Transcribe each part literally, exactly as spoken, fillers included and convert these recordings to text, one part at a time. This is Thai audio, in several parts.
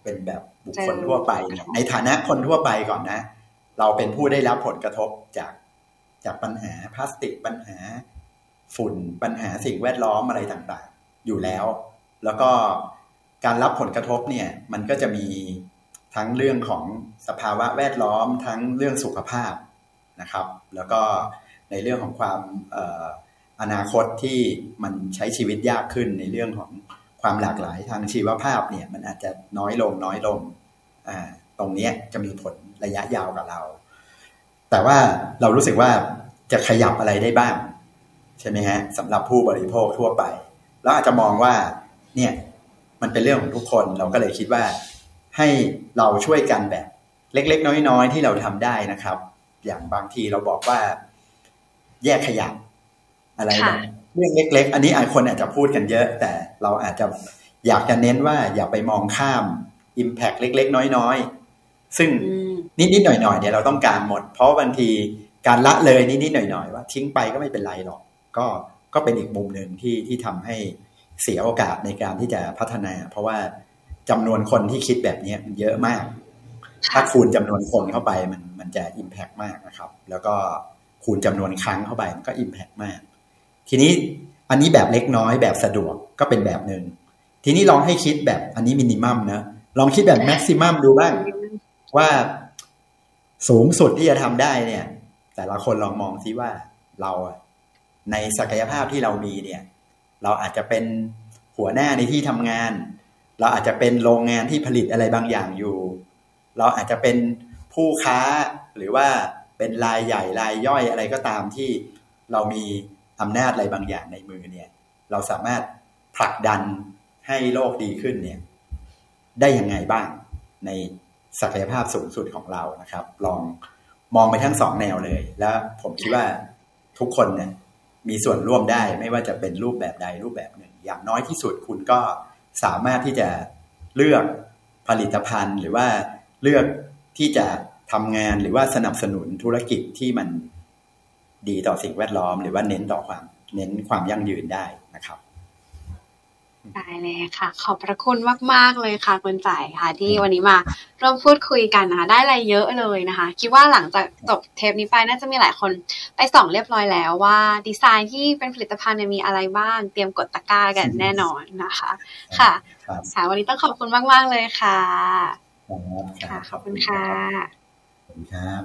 เป็นแบบบุคคลทั่วไปเนี่ยในฐานะคนทั่วไปก่อนนะเราเป็นผู้ได้รับผลกระทบจากจากปัญหาพลาสติกปัญหาฝุ่นปัญหาสิ่งแวดล้อมอะไรต่างๆอยู่แล้วแล้วก็การรับผลกระทบเนี่ยมันก็จะมีทั้งเรื่องของสภาวะแวดล้อมทั้งเรื่องสุขภาพนะครับแล้วก็ในเรื่องของความเอ่ออนาคตที่มันใช้ชีวิตยากขึ้นในเรื่องของความหลากหลายทางชีวภาพเนี่ยมันอาจจะน้อยลงน้อยลงอ่าตรงนี้จะมีผลระยะยาวกับเราแต่ว่าเรารู้สึกว่าจะขยับอะไรได้บ้างใช่ไหมฮะสำหรับผู้บริโภคทั่วไปแล้วอาจจะมองว่าเนี่ยมันเป็นเรื่องของทุกคนเราก็เลยคิดว่าให้เราช่วยกันแบบเล็กๆน้อยๆที่เราทำได้นะครับอย่างบางทีเราบอกว่าแยกขยะอะไรแบบเรื่องเล็กๆอันนี้อาจคนอาจจะพูดกันเยอะแต่เราอาจจะอยากจะเน้นว่าอย่าไปมองข้าม impact เล็กๆน้อยๆซึ่งนิดๆหน่อยๆเนี่ยเราต้องการหมดเพราะบางทีการละเลยนิดๆหน่อยๆว่าทิ้งไปก็ไม่เป็นไรหรอกก็ก็เป็นอีกมุมหนึ่งที่ที่ทำให้เสียโอกาสในการที่จะพัฒนาเพราะว่าจำนวนคนที่คิดแบบนี้มันเยอะมากถ้าคูณจำนวนคนเข้าไปมันมันจะ impact มากนะครับแล้วก็คูณจำนวนครั้งเข้าไปมันก็ impact มากทีนี้อันนี้แบบเล็กน้อยแบบสะดวกก็เป็นแบบหนึ่งทีนี้ลองให้คิดแบบอันนี้มินิมัมนะลองคิดแบบแม็กซิมัมดูบ้างว่าสูงสุดที่จะทำได้เนี่ยแต่ละคนลองมองซิว่าเราในศักยภาพที่เรามีเนี่ยเราอาจจะเป็นหัวหน้าในที่ทำงานเราอาจจะเป็นโรงงานที่ผลิตอะไรบางอย่างอยู่เราอาจจะเป็นผู้ค้าหรือว่าเป็นรายใหญ่รายย่อยอะไรก็ตามที่เรามีอำนาจอะไรบางอย่างในมือเนี่ยเราสามารถผลักดันให้โลกดีขึ้นเนี่ยได้ยังไงบ้างในศักยภาพสูงสุดของเรานะครับลองมองไปทั้งสองแนวเลยแล้วผมคิดว่าทุกคนเนี่ยมีส่วนร่วมได้ไม่ว่าจะเป็นรูปแบบใดรูปแบบหนึ่งอย่างน้อยที่สุดคุณก็สามารถที่จะเลือกผลิตภัณฑ์หรือว่าเลือกที่จะทำงานหรือว่าสนับสนุนธุรกิจที่มันดีต่อสิ่งแวดล้อมหรือว่าเน้นต่อความเน้นความยั่งยืนได้นะครับได้เลยค่ะขอบพระคุณมากๆเลยค่ะคุณจ่ายค่ะที่วันนี้มาร่วมพูดคุยกันนะคะได้อะไรเยอะเลยนะคะคิดว่าหลังจากจบเทปนี้ไปน่าจะมีหลายคนไปส่องเรียบร้อยแล้วว่าดีไซน์ที่เป็นผลิตภัณฑ์มีอะไรบ้างเตรียมกดตะกร้ากันแน่นอนนะคะค่ะค่ะวันนี้ต้องขอบคุณมากๆเลยค่ะค่ะขอบคุณค่ะขอบคุณครับ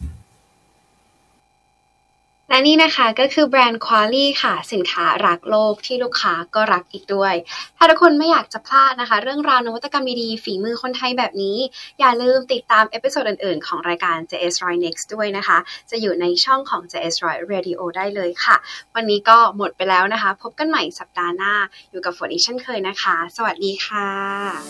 และนี่นะคะก็คือแบรนด์ Qually ค่ะสินค้ารักโลกที่ลูกค้าก็รักอีกด้วยถ้าทุกคนไม่อยากจะพลาดนะคะเรื่องราวนวัตกรรมดีๆฝีมือคนไทยแบบนี้อย่าลืมติดตามเอพิโซดอื่นๆของรายการ เจ เอส Roy Next ด้วยนะคะจะอยู่ในช่องของ เจ เอส Roy Radio ได้เลยค่ะวันนี้ก็หมดไปแล้วนะคะพบกันใหม่สัปดาห์หน้าอยู่กับฝนอีกเช่นเคยนะคะสวัสดีค่ะ